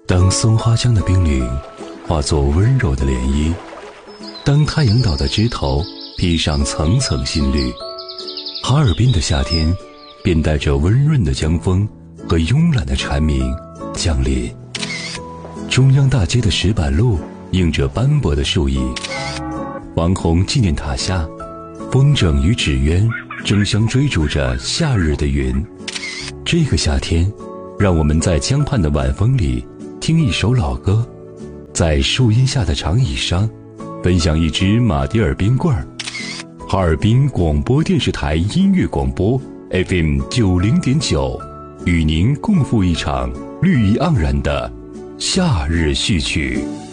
当松花江的冰凌化作温柔的涟漪，当太阳岛的枝头披上层层新绿，哈尔滨的夏天便带着温润的江风和慵懒的蝉鸣降临。中央大街的石板路映着斑驳的树影，王洪纪念塔下，风筝与纸鸢争相追逐着夏日的云。这个夏天，让我们在江畔的晚风里听一首老歌，在树荫下的长椅上分享一支马迭尔冰棍儿。哈尔滨广播电视台音乐广播 FM 90.9，与您共赴一场绿意盎然的夏日序曲。